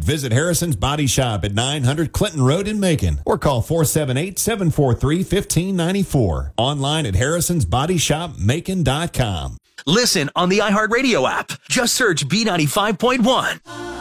Visit Harrison's Body Shop at 900 Clinton Road in Macon or call 478-743-1594. Online at harrisonsbodyshopmacon.com. Listen on the iHeartRadio app. Just search B95.1.